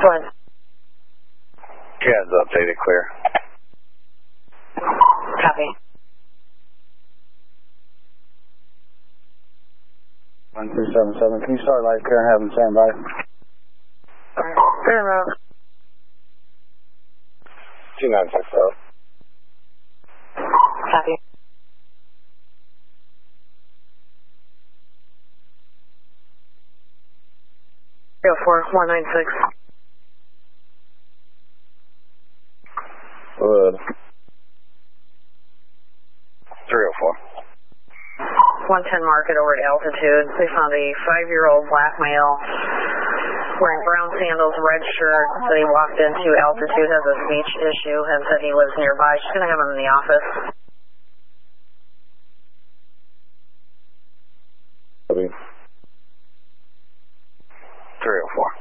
ahead. Jazz updated, clear. Copy. 1377, can you start light clear and have them stand by? Clear road. 2960. Copy. Go for 196. Good. 304. 110 market over at altitude. They found a 5-year-old black male wearing brown sandals, red shirt, that he walked into altitude, has a speech issue, and said he lives nearby. She's going to have him in the office. Copy. 304.